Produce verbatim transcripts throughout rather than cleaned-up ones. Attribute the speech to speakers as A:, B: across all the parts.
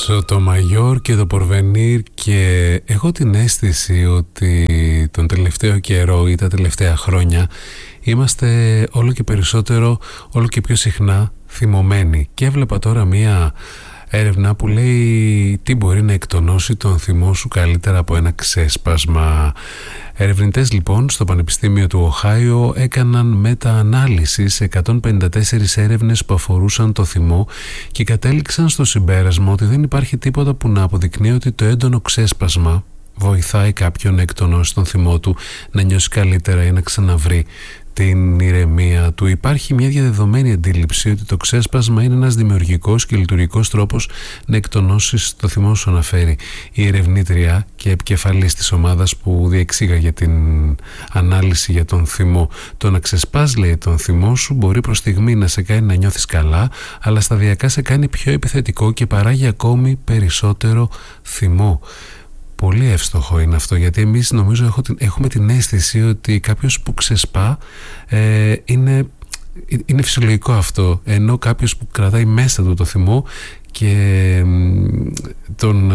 A: το Μαγιόρ και το Πορβενίρ, και έχω την αίσθηση ότι τον τελευταίο καιρό ή τα τελευταία χρόνια είμαστε όλο και περισσότερο, όλο και πιο συχνά θυμωμένοι. Και έβλεπα τώρα μία έρευνα που λέει τι μπορεί να εκτονώσει τον θυμό σου καλύτερα από ένα ξέσπασμα. Ερευνητές λοιπόν στο Πανεπιστήμιο του Οχάιο έκαναν μετα-ανάλυση σε εκατόν πενήντα τέσσερις έρευνες που αφορούσαν το θυμό και κατέληξαν στο συμπέρασμα ότι δεν υπάρχει τίποτα που να αποδεικνύει ότι το έντονο ξέσπασμα βοηθάει κάποιον να εκτονώσει τον θυμό του, να νιώσει καλύτερα ή να ξαναβρει την ηρεμία του. Υπάρχει μια διαδεδομένη αντίληψη ότι το ξέσπασμα είναι ένας δημιουργικός και λειτουργικός τρόπος να εκτονώσεις το θυμό σου, αναφέρει η ερευνήτρια και επικεφαλής της ομάδας που διεξήγαγε την ανάλυση για τον θυμό. Το να ξεσπάς, λέει, τον θυμό σου μπορεί προς στιγμή να σε κάνει να νιώθεις καλά, αλλά σταδιακά σε κάνει πιο επιθετικό και παράγει ακόμη περισσότερο θυμό. Πολύ εύστοχο είναι αυτό, γιατί εμείς νομίζω έχω την, έχουμε την αίσθηση ότι κάποιος που ξεσπά ε, είναι, είναι φυσιολογικό αυτό, ενώ κάποιος που κρατάει μέσα του το θυμό και τον,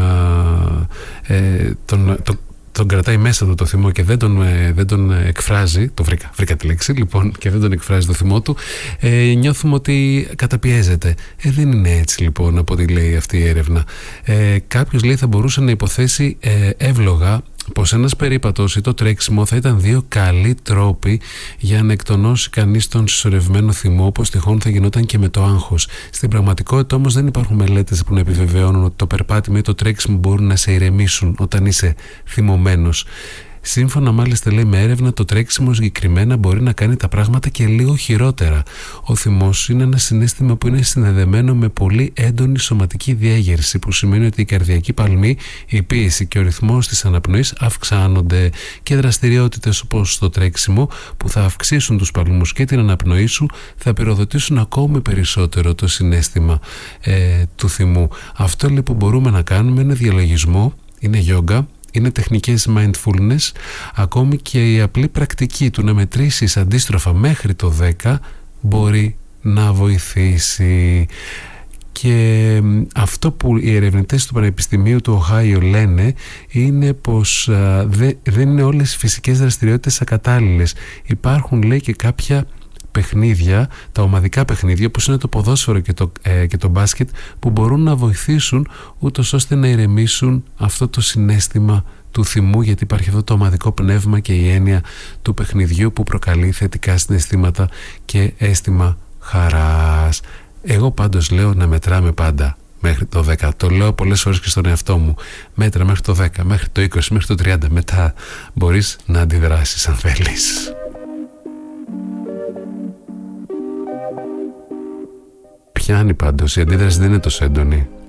A: ε, τον, τον τον κρατάει μέσα του το θυμό και δεν τον, ε, δεν τον εκφράζει, το βρήκα, βρήκα τη λέξη λοιπόν, και δεν τον εκφράζει το θυμό του, ε, νιώθουμε ότι καταπιέζεται. Ε, δεν είναι έτσι λοιπόν από ό,τι λέει αυτή η έρευνα. Ε, κάποιος, λέει, θα μπορούσε να υποθέσει ε, εύλογα πως ένας περίπατος ή το τρέξιμο θα ήταν δύο καλοί τρόποι για να εκτονώσει κανείς τον συσσωρευμένο θυμό, όπως τυχόν θα γινόταν και με το άγχος. Στην πραγματικότητα όμως δεν υπάρχουν μελέτες που να επιβεβαιώνουν ότι το περπάτημα ή το τρέξιμο μπορούν να σε ηρεμήσουν όταν είσαι θυμωμένος. Σύμφωνα μάλιστα, λέει, με έρευνα, το τρέξιμο συγκεκριμένα μπορεί να κάνει τα πράγματα και λίγο χειρότερα. Ο θυμός είναι ένα συναίσθημα που είναι συνδεδεμένο με πολύ έντονη σωματική διέγερση, που σημαίνει ότι η καρδιακή παλμή, η πίεση και ο ρυθμός της αναπνοής αυξάνονται, και δραστηριότητες όπως το τρέξιμο που θα αυξήσουν τους παλμούς και την αναπνοή σου θα πυροδοτήσουν ακόμη περισσότερο το συναίσθημα ε, του θυμού. Αυτό, λέει, που μπορούμε να κάνουμε είναι διαλογισμό, είναι γιόγκα, είναι τεχνικές mindfulness, ακόμη και η απλή πρακτική του να μετρήσεις αντίστροφα μέχρι το δέκα μπορεί να βοηθήσει. Και αυτό που οι ερευνητές του Πανεπιστημίου του Οχάιο λένε είναι πως α, δε, δεν είναι όλες οι φυσικές δραστηριότητες ακατάλληλες. Υπάρχουν, λέει, και κάποια παιχνίδια, τα ομαδικά παιχνίδια όπως είναι το ποδόσφαιρο και το, ε, και το μπάσκετ, που μπορούν να βοηθήσουν ούτως ώστε να ηρεμήσουν αυτό το συναίσθημα του θυμού, γιατί υπάρχει αυτό το ομαδικό πνεύμα και η έννοια του παιχνιδιού που προκαλεί θετικά συναισθήματα και αίσθημα χαράς. Εγώ πάντως λέω να μετράμε πάντα μέχρι το δέκα. Το λέω πολλές φορές και στον εαυτό μου. Μέτρα μέχρι το δέκα, μέχρι το είκοσι, μέχρι το τριάντα. Μετά μπορείς να αντιδράσεις αν θέλεις. Πιάνει πάντως, η αντίδραση δεν είναι τόσο έντονη.